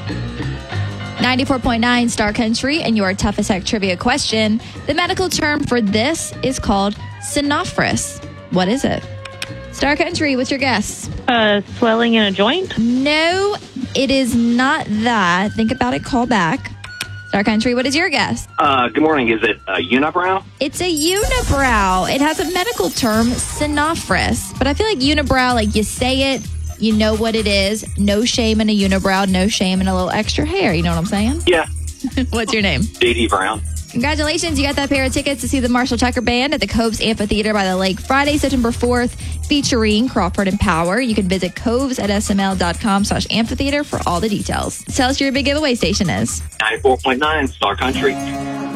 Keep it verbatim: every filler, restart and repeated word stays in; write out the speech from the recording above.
ninety-four point nine Star Country, and your toughest tech trivia question. The medical term for this is called synophorus. What is it? Star Country, what's your guess? Uh, swelling in a joint? No, it is not that. Think about it, call back. Star Country, what is your guess? Uh, good morning. Is it a unibrow? It's a unibrow. It has a medical term, synophorus. But I feel like unibrow, like you say it, you know what it is. No shame in a unibrow, no shame in a little extra hair. You know what I'm saying? Yeah. What's your name? J D Brown. Congratulations, you got that pair of tickets to see the Marshall Tucker Band at the Coves Amphitheater by the Lake Friday, September fourth, featuring Crawford and Power. You can visit coves at sml.com slash amphitheater for all the details. Tell us your big giveaway station is. ninety-four point nine Star Country.